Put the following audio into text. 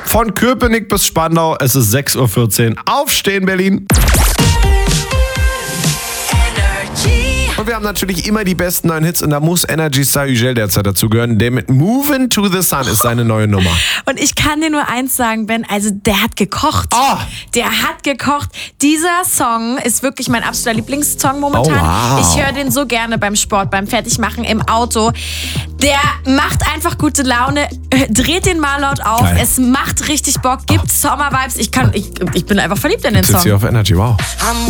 Von Köpenick bis Spandau, es ist 6:14 Uhr. Aufstehen, Berlin! Und wir haben natürlich immer die besten neuen Hits und da muss Energy Star Ugel derzeit dazu gehören. Der mit Moving to the Sun ist seine neue Nummer. Und ich kann dir nur eins sagen, Ben, also der hat gekocht. Oh. Der hat gekocht. Dieser Song ist wirklich mein absoluter Lieblingssong momentan. Oh, wow. Ich höre den so gerne beim Sport, beim Fertigmachen, im Auto. Der macht einfach gute Laune, dreht den mal laut auf. Geil. Es macht richtig Bock, gibt Sommer-Vibes. Ich bin einfach verliebt in den Sitzt Song. hier auf Energy, wow.